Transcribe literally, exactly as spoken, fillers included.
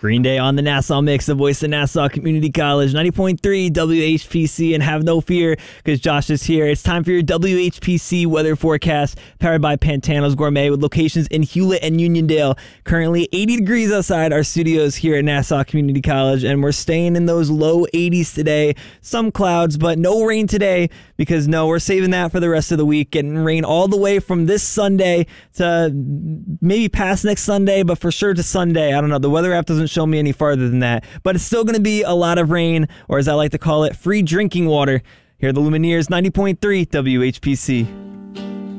Green Day on the Nassau Mix, the voice of Nassau Community College, ninety point three W H P C, and have no fear because Josh is here. It's time for your W H P C weather forecast, powered by Pantano's Gourmet, with locations in Hewlett and Uniondale. Currently eighty degrees outside our studios here at Nassau Community College, and we're staying in those low eighties today. Some clouds, but no rain today because, no, we're saving that for the rest of the week. Getting rain all the way from this Sunday to maybe past next Sunday, but for sure to Sunday. I don't know. The weather app doesn't show me any farther than that, but it's still going to be a lot of rain, or as I like to call it, free drinking water. Here are the Lumineers, ninety point three W H P C.